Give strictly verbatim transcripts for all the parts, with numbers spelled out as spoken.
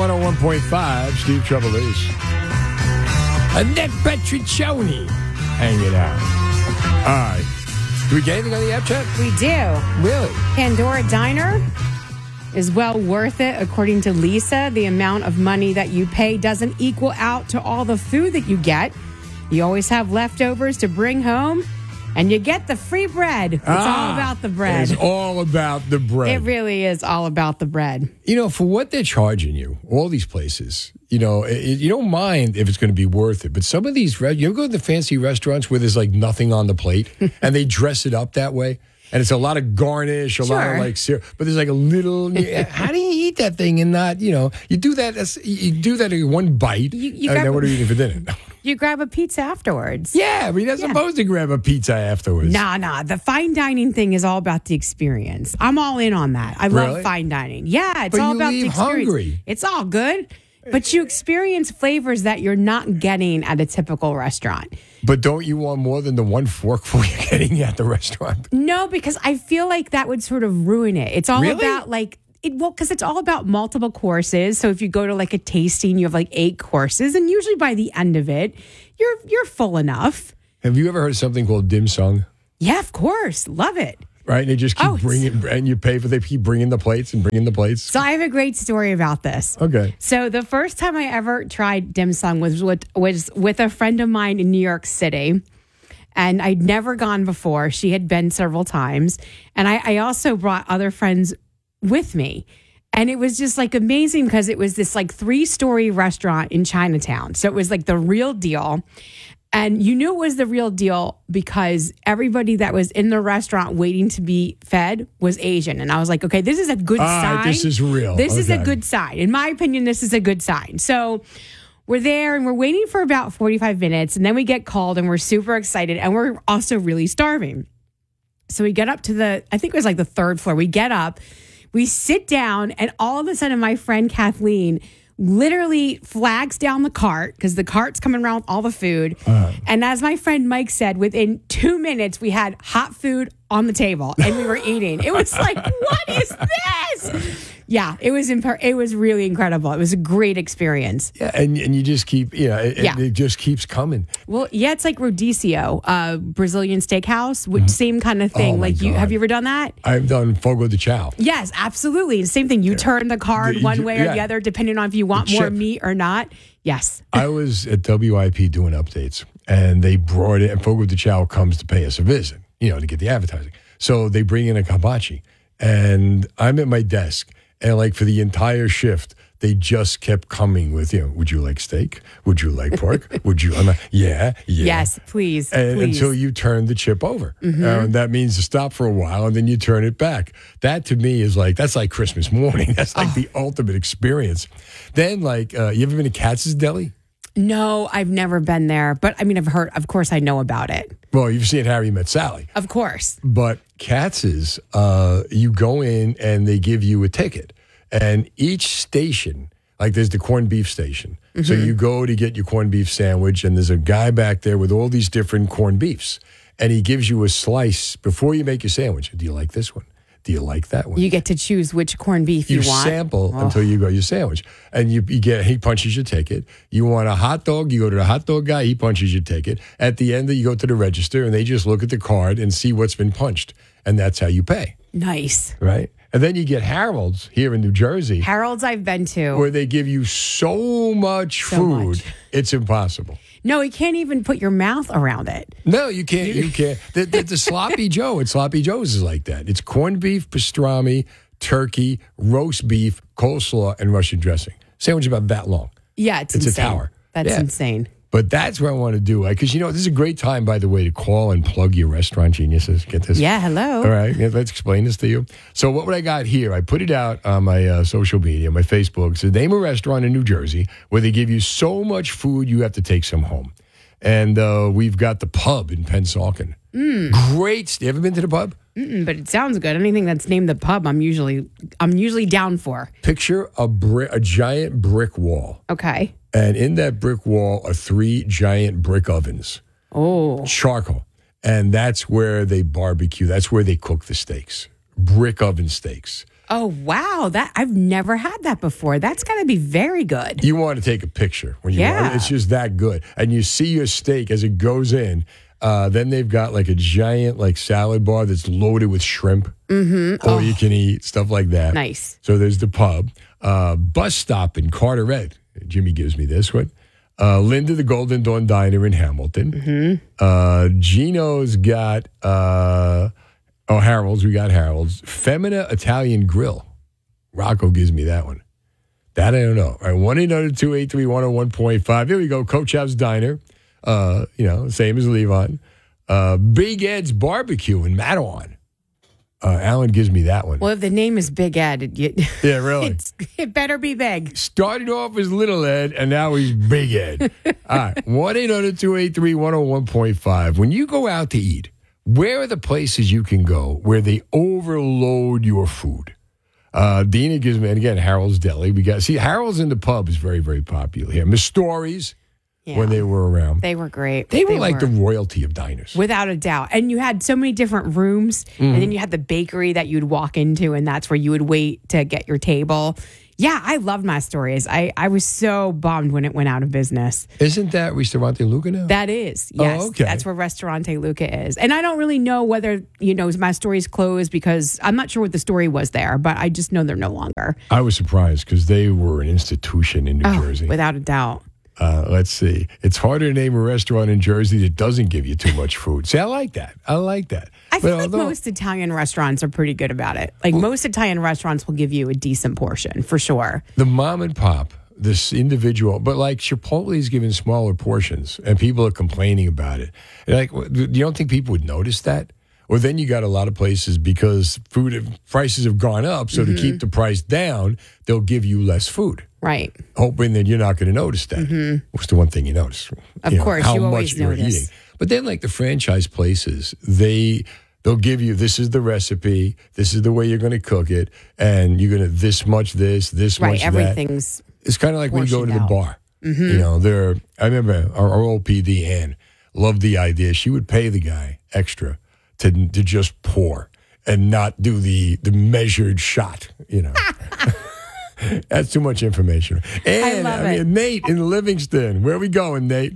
one oh one point five, Steve Trevelise. Annette Petriccioni hanging out. All right. Do we get anything on the app chat? We do. Really? Pandora Diner is well worth it. According to Lisa, the amount of money that you pay doesn't equal out to all the food that you get. You always have leftovers to bring home, and you get the free bread. It's ah, all about the bread. It's all about the bread. It really is all about the bread. You know, for what they're charging you, all these places, you know, it, you don't mind if it's going to be worth it. But some of these, you ever go to the fancy restaurants where there's like nothing on the plate and they dress it up that way? And it's a lot of garnish, a sure. lot of like syrup, but there's like a little. How do you eat that thing and not, you know, you do that as you do that in one bite, you, you and grab, then what are you eating for dinner? You grab a pizza afterwards. Yeah, I mean, you're not yeah. supposed to grab a pizza afterwards. Nah, nah. The fine dining thing is all about the experience. I'm all in on that. I really? love fine dining. Yeah, it's but all you about leave the experience. Hungry. It's all good. But you experience flavors that you're not getting at a typical restaurant. But don't you want more than the one forkful you're getting at the restaurant? No, because I feel like that would sort of ruin it. It's all really? about like, it, well, because it's all about multiple courses. So if you go to like a tasting, you have like eight courses. And usually by the end of it, you're you're full enough. Have you ever heard of something called dim sum? Yeah, of course. Love it. Right, and they just keep oh, bringing, and you pay for. They keep bringing the plates and bringing the plates. So I have a great story about this. Okay. So the first time I ever tried dim sum was with, was with a friend of mine in New York City, and I'd never gone before. She had been several times, and I, I also brought other friends with me, and it was just like amazing because it was this like three story restaurant in Chinatown. So it was like the real deal. And you knew it was the real deal because everybody that was in the restaurant waiting to be fed was Asian. And I was like, okay, this is a good ah, sign. This is real. This okay. is a good sign. In my opinion, this is a good sign. So we're there and we're waiting for about forty-five minutes. And then we get called and we're super excited. And we're also really starving. So we get up to the, I think it was like the third floor. We get up, we sit down, and all of a sudden my friend Kathleen literally flags down the cart because the cart's coming around with all the food. Uh, and as my friend Mike said, within two minutes, we had hot food on the table and we were eating. It was like, what is this? Yeah, it was imp- it was really incredible. It was a great experience. Yeah, and, and you just keep, you know, it, yeah. it just keeps coming. Well, yeah, it's like Rodizio, uh, Brazilian steakhouse, which mm-hmm. same kind of thing. Oh like, you God. Have you ever done that? I've done Fogo de Chao. Yes, absolutely. Same thing. You yeah. turn the card the, one way or yeah. the other, depending on if you want more meat or not. Yes. I was at W I P doing updates, and they brought it, and Fogo de Chao comes to pay us a visit, you know, to get the advertising. So they bring in a hibachi, and I'm at my desk. And like for the entire shift, they just kept coming with, you know, would you like steak? Would you like pork? Would you? I'm like, yeah, yeah. Yes, please, and, please. Until you turn the chip over. Mm-hmm. Uh, that means to stop for a while and then you turn it back. That to me is like, that's like Christmas morning. That's like oh. the ultimate experience. Then like, uh, you ever been to Katz's Deli? No, I've never been there. But I mean, I've heard, of course I know about it. Well, you've seen Harry Met Sally. Of course. But Katz's, uh, you go in and they give you a ticket. And each station, like there's the corned beef station. Mm-hmm. So you go to get your corned beef sandwich, and there's a guy back there with all these different corned beefs. And he gives you a slice before you make your sandwich. Do you like this one? Do you like that one? You get to choose which corned beef you, you want. You sample oh. until you go your sandwich. And you, you get, he punches your ticket. You want a hot dog, you go to the hot dog guy, he punches your ticket. At the end, you go to the register, and they just look at the card and see what's been punched. And that's how you pay. Nice. Right? And then you get Harold's here in New Jersey. Harold's I've been to. Where they give you so much so food, much. It's impossible. No, you can't even put your mouth around it. No, you can't. You can't. The, the, the Sloppy Joe at Sloppy Joe's is like that. It's corned beef, pastrami, turkey, roast beef, coleslaw, and Russian dressing. Sandwich about that long. Yeah, it's, it's insane. a tower. That's yeah. insane. But that's what I want to do. Because, you know, this is a great time, by the way, to call and plug your restaurant geniuses. Get this? Yeah, hello. All right. Yeah, let's explain this to you. So what would I got here? I put it out on my uh, social media, my Facebook. It's the name of a restaurant in New Jersey where they give you so much food you have to take some home. And uh, we've got the Pub in Pennsauken. Mm. Great. You ever been to the Pub? Mm-mm, but it sounds good. Anything that's named the Pub, I'm usually I'm usually down for. Picture a brick, a giant brick wall. Okay. And in that brick wall are three giant brick ovens. Oh. Charcoal. And that's where they barbecue. That's where they cook the steaks. Brick oven steaks. Oh, wow. That I've never had that before. That's got to be very good. You want to take a picture when you Yeah. want it. It's just that good. And you see your steak as it goes in. Uh, then they've got like a giant like salad bar that's loaded with shrimp. Mm-hmm. All Oh. you can eat, stuff like that. Nice. So there's the pub. Uh, bus stop in Carteret. Jimmy gives me this one. Uh, Linda, the Golden Dawn Diner in Hamilton. Mm-hmm. Uh, Gino's got, uh, oh, Harold's. We got Harold's. Femina Italian Grill. Rocco gives me that one. That I don't know. All right, one eight hundred two eight three one oh one point five. Here we go. Coach House Diner. Uh, you know, same as Levon. Uh, Big Ed's Barbecue in Matawan. Uh, Alan gives me that one. Well, if the name is Big Ed, it, you, Yeah, really. it's, it better be big. Started off as Little Ed, and now he's Big Ed. All right, one eight hundred two eight three one oh one point five. When you go out to eat, where are the places you can go where they overload your food? Uh, Dina gives me, and again, Harold's Deli. We got, see, Harold's in the pub is very, very popular here. Miss Stories, Yeah. when they were around. They were great. They were like the royalty of diners. Without a doubt. And you had so many different rooms. Mm-hmm. And then you had the bakery that you'd walk into, and that's where you would wait to get your table. Yeah, I loved my stories. I, I was so bummed when it went out of business. Isn't that Ristorante Luca now? That is, yes. Oh, okay. That's where Restaurante Luca is. And I don't really know whether, you know, my story's closed because I'm not sure what the story was there, but I just know they're no longer. I was surprised because they were an institution in New Oh, Jersey. without a doubt. Uh, let's see. It's harder to name a restaurant in Jersey that doesn't give you too much food. See, I like that. I like that. I feel But like although- most Italian restaurants are pretty good about it. Like most Italian restaurants will give you a decent portion for sure. The mom and pop, this individual, but like Chipotle is giving smaller portions, and people are complaining about it. And like, you don't think people would notice that? Or then you got a lot of places because food prices have gone up, so Mm-hmm. to keep the price down, they'll give you less food, Right. hoping that you're not going to notice that. What's the one thing you notice? Of You know, course, how you much always you're notice. eating. But then, like the franchise places, they they'll give you this is the recipe, this is the way you're going to cook it, and you're going to this much this, this Right. much that. Everything's It's kind of like when you go to portioned the out. bar. You know, there. I remember our, our old P D Ann loved the idea. She would pay the guy extra to to just pour and not do the the measured shot. You know, that's too much information. And love I it. mean, Nate in Livingston. Where we going, Nate?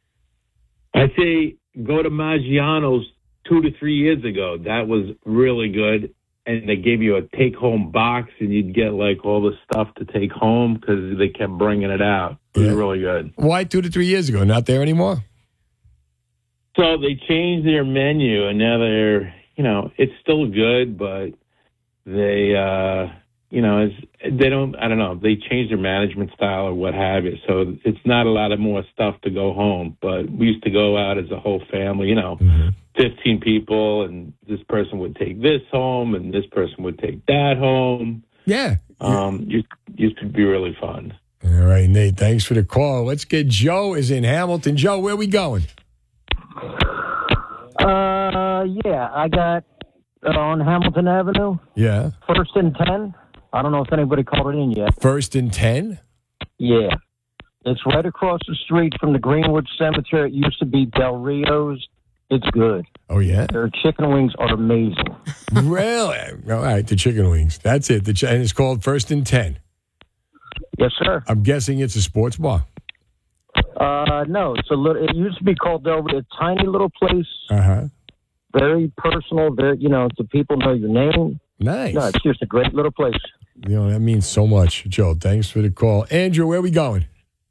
I say go to Maggiano's two to three years ago. That was really good. And they gave you a take-home box, and you'd get, like, all the stuff to take home because they kept bringing it out. It was Yeah. really good. Why two to three years ago? Not there anymore. So they changed their menu, and now they're, you know, it's still good, but they, uh, you know, it's, they don't, I don't know, they changed their management style or what have you. So it's not a lot of more stuff to go home. But we used to go out as a whole family, you know, fifteen people, and this person would take this home, and this person would take that home. Yeah. Um, used, used to be really fun. All right, Nate. Thanks for the call. Let's get Joe is in Hamilton. Joe, where we going? Uh, yeah, I got uh, on Hamilton Avenue, Yeah. first and ten. I don't know if anybody called it in yet. First and ten. Yeah. It's right across the street from the Greenwood Cemetery. It used to be Del Rio's. It's good. Oh yeah. Their chicken wings are amazing. Really? All right, the chicken wings. That's it. The ch- and it's called First and Ten. Yes, sir. I'm guessing it's a sports bar. Uh, no, it's a little. It used to be called Del Rio. A tiny little place, Uh huh. very personal. Very, you know, the people know your name. Nice. No, it's just a great little place. You know that means so much, Joe. Thanks for the call, Andrew. Where we going?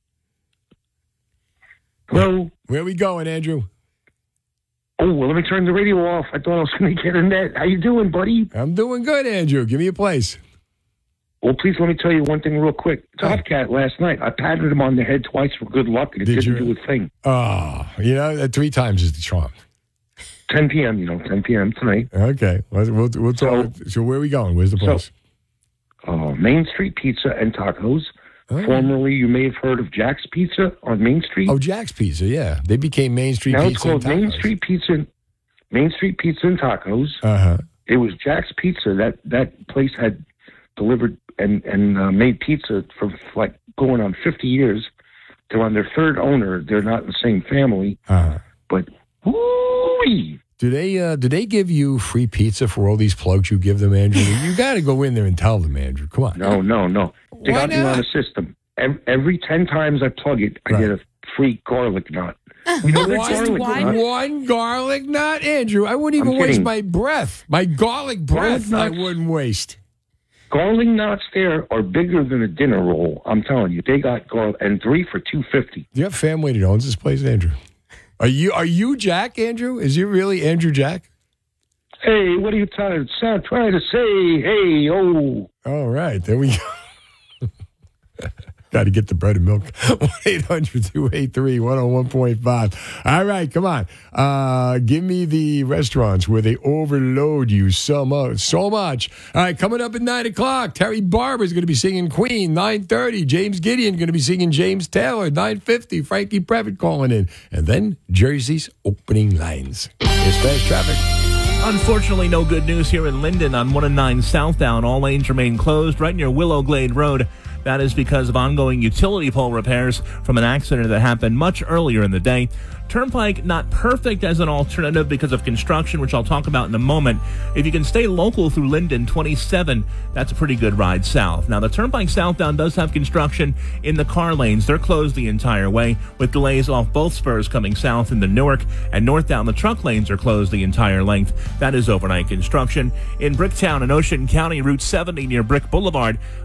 Hello. Where we going, Andrew? Oh, well, let me turn the radio off. I thought I was going to get in that. How you doing, buddy? I'm doing good, Andrew. Give me a place. Well, please let me tell you one thing real quick. Top Cat last night, I patted him on the head twice for good luck, and it Did didn't you? do a thing. Oh, you know that three times is the charm. ten p.m., you know, ten p.m. tonight. Okay, we'll we'll, we'll talk. So where are we going? Where's the So- place? Uh, Main Street Pizza and Tacos. Oh. Formerly, you may have heard of Jack's Pizza on Main Street. Oh, Jack's Pizza. Yeah, they became Main Street now Pizza. it's called and Main Tacos. Street Pizza. Main Street Pizza and Tacos. Uh huh. It was Jack's Pizza. That that place had delivered and and uh, made pizza for like going on fifty years. They're on their third owner. They're not in the same family, Uh huh. but woo-wee, Do they uh, do they give you free pizza for all these plugs you give them, Andrew? You got to go in there and tell them, Andrew. Come on. No, no, no. They Why got me not? on a system. Every, every ten times I plug it, I Right. get a free garlic nut. You know the One, garlic one? nut? one garlic nut, Andrew. I wouldn't even I'm waste kidding. my breath. My garlic breath, I nuts. wouldn't waste. Garlic nuts there are bigger than a dinner roll. I'm telling you, they got garlic and three for two fifty. Do you have family that owns this place, Andrew? Are you are you Jack, Andrew? Is you really Andrew Jack? Hey, what are you trying to, trying to say? Hey, oh. All right, there we go. Got to get the bread and milk. one eight hundred two eight three one oh one point five. All right, come on. Uh, give me the restaurants where they overload you so much. So much. All right, coming up at nine o'clock, Terry Barber is going to be singing Queen. nine thirty, James Gideon going to be singing James Taylor. nine fifty, Frankie Previtt calling in. And then Jersey's opening lines. It's fast traffic. Unfortunately, no good news here in Linden on one oh nine southbound. All lanes remain closed right near Willow Glade Road. That is because of ongoing utility pole repairs from an accident that happened much earlier in the day. Turnpike not perfect as an alternative because of construction, which I'll talk about in a moment. If you can stay local through Linden twenty-seven, that's a pretty good ride south. Now, the Turnpike southbound does have construction in the car lanes. They're closed the entire way with delays off both spurs coming south into Newark, and northbound the truck lanes are closed the entire length. That is overnight construction. In Bricktown in Ocean County, Route seventy near Brick Boulevard,